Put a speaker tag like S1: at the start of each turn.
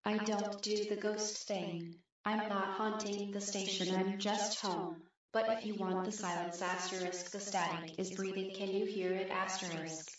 S1: I don't do the ghost thing. I'm not haunting the station, I'm just home. But if you want the silence asterisk, the static is breathing, can you hear it asterisk?